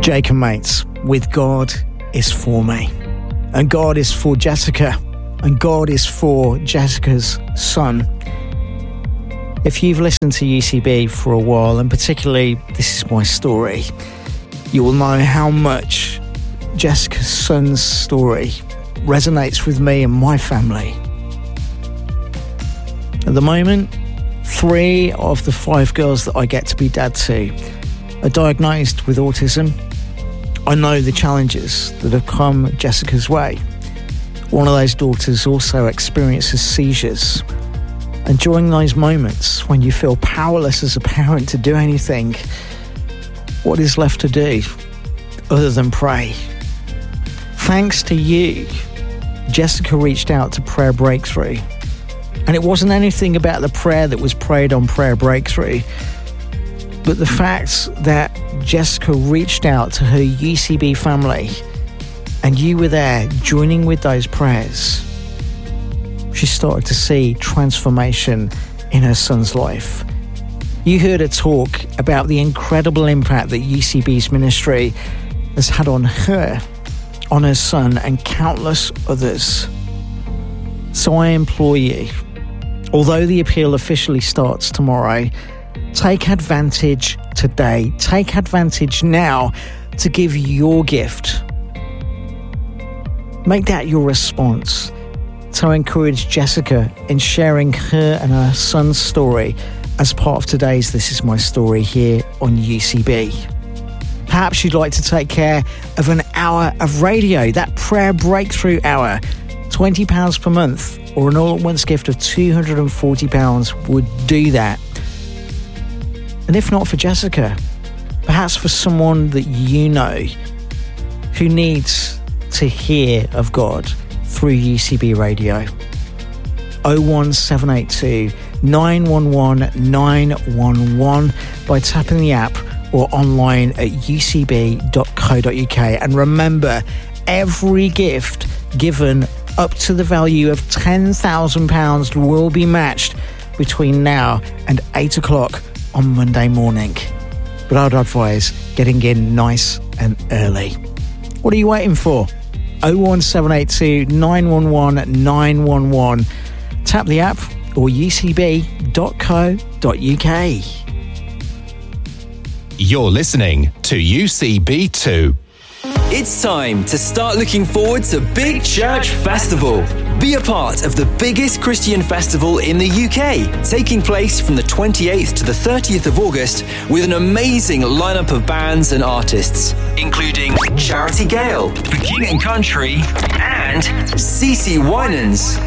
Jake and Mates with God is for me. And God is for Jessica. And God is for Jessica's son. If you've listened to UCB for a while, and particularly This Is My Story, you will know how much Jessica's son's story resonates with me and my family. At the moment, 3 of the 5 girls that I get to be dad to are diagnosed with autism. I know the challenges that have come Jessica's way. One of those daughters also experiences seizures. And during those moments when you feel powerless as a parent to do anything, what is left to do other than pray? Thanks to you, Jessica reached out to Prayer Breakthrough. And it wasn't anything about the prayer that was prayed on Prayer Breakthrough, but the fact that Jessica reached out to her UCB family and you were there joining with those prayers. She started to see transformation in her son's life. You heard her talk about the incredible impact that UCB's ministry has had on her, on her son, and countless others. So I implore you, although the appeal officially starts tomorrow, take advantage today. Take advantage now to give your gift. Make that your response to encourage Jessica in sharing her and her son's story as part of today's This Is My Story here on UCB. Perhaps you'd like to take care of an hour of radio, that Prayer Breakthrough hour. £20 per month or an all-at-once gift of £240 would do that. And if not for Jessica, perhaps for someone that you know who needs to hear of God through UCB Radio. 01782 911 911 by tapping the app or online at ucb.co.uk. And remember, every gift given up to the value of £10,000 will be matched between now and 8 o'clock on Monday morning. But I'd advise getting in nice and early. What are you waiting for? 01782 911 911. Tap the app or ucb.co.uk. You're listening to UCB2. It's time to start looking forward to Big Church Festival. Be a part of the biggest Christian festival in the UK, taking place from the 28th to the 30th of August with an amazing lineup of bands and artists, including Charity Gale, The King and Country, and CeCe Winans.